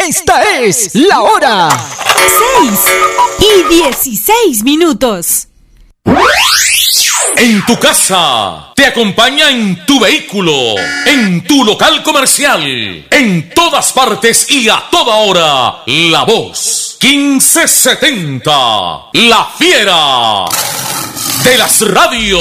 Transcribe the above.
Esta es la hora. 6:16. En tu casa, te acompaña en tu vehículo, en tu local comercial, en todas partes y a toda hora. La Voz 1570, la fiera de las radios.